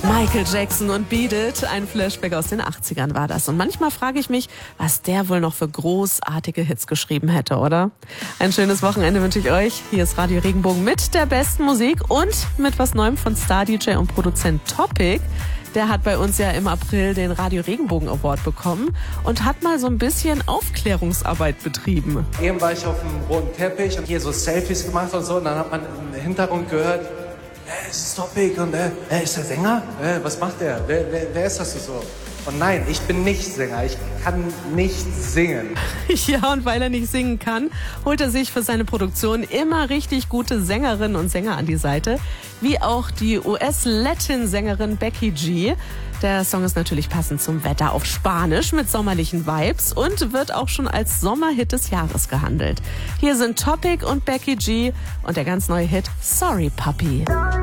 Michael Jackson und Beat It, ein Flashback aus den 80ern war das. Und manchmal frage ich mich, was der wohl noch für großartige Hits geschrieben hätte, oder? Ein schönes Wochenende wünsche ich euch. Hier ist Radio Regenbogen mit der besten Musik und mit was Neuem von Star-DJ und Produzent Topic. Der hat bei uns ja im April den Radio Regenbogen Award bekommen und hat mal so ein bisschen Aufklärungsarbeit betrieben. Eben war ich auf dem roten Teppich und hier so Selfies gemacht und so. Und dann hat man im Hintergrund gehört, es ist Topic und ist der Sänger? Was macht der? Wer ist das so? Und nein, ich bin nicht Sänger. Ich kann nicht singen. Ja, und weil er nicht singen kann, holt er sich für seine Produktion immer richtig gute Sängerinnen und Sänger an die Seite. Wie auch die US-Latin-Sängerin Becky G. Der Song ist natürlich passend zum Wetter auf Spanisch mit sommerlichen Vibes und wird auch schon als Sommerhit des Jahres gehandelt. Hier sind Topic und Becky G und der ganz neue Hit Sorry Puppy.